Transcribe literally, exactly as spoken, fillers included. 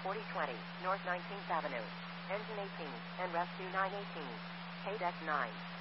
forty twenty, North nineteenth Avenue. Engine eighteen, and rest two nine eighteen. K D E C nine.